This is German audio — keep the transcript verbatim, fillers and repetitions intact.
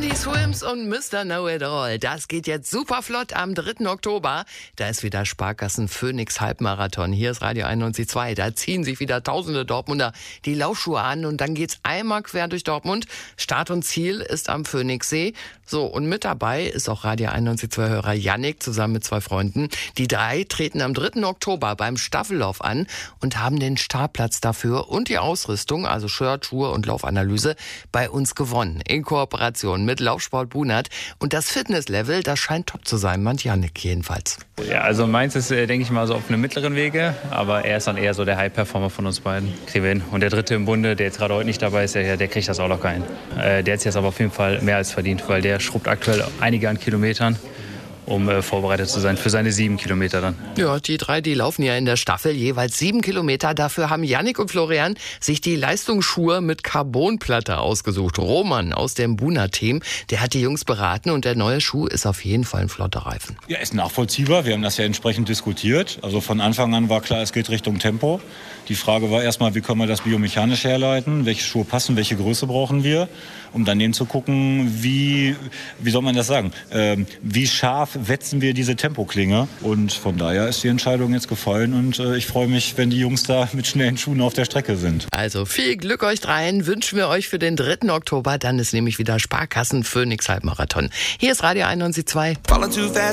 Sandy Swims und Mister Know-It-All. Das geht jetzt super flott am dritten Oktober. Da ist wieder Sparkassen Phoenix Halbmarathon. Hier ist Radio einundneunzig Komma zwei. Da ziehen sich wieder tausende Dortmunder die Laufschuhe an und dann geht's einmal quer durch Dortmund. Start und Ziel ist am Phoenixsee. So, und mit dabei ist auch Radio einundneunzig Komma zwei Hörer Yannick zusammen mit zwei Freunden. Die drei treten am dritten Oktober beim Staffellauf an und haben den Startplatz dafür und die Ausrüstung, also Shirt, Schuhe und Laufanalyse, bei uns gewonnen. In Kooperation mit Laufsport Bunert. Und das Fitnesslevel, das scheint top zu sein, meint Yannick jedenfalls. Ja, also meins ist, denke ich mal, so auf einem mittleren Wege, aber er ist dann eher so der High-Performer von uns beiden. Kriegen wir hin. Und der dritte im Bunde, der jetzt gerade heute nicht dabei ist, der, der kriegt das auch locker hin. Äh, der hat es jetzt aber auf jeden Fall mehr als verdient, weil der schrubbt aktuell einige an Kilometern, um äh, vorbereitet zu sein für seine sieben Kilometer dann. Ja, die drei, die laufen ja in der Staffel jeweils sieben Kilometer. Dafür haben Yannick und Florian sich die Leistungsschuhe mit Carbonplatte ausgesucht. Roman aus dem Buna-Team, der hat die Jungs beraten und der neue Schuh ist auf jeden Fall ein flotter Reifen. Ja, ist nachvollziehbar. Wir haben das ja entsprechend diskutiert. Also von Anfang an war klar, es geht Richtung Tempo. Die Frage war erstmal, wie können wir das biomechanisch herleiten? Welche Schuhe passen? Welche Größe brauchen wir? Um dann eben zu gucken, wie, wie soll man das sagen, ähm, wie scharf wetzen wir diese Tempoklinge. Und von daher ist die Entscheidung jetzt gefallen und äh, ich freue mich, wenn die Jungs da mit schnellen Schuhen auf der Strecke sind. Also viel Glück euch dreien, wünschen wir euch für den dritten Oktober. Dann ist nämlich wieder Sparkassen Phoenix Halbmarathon. Hier ist Radio einundneunzig Komma zwei.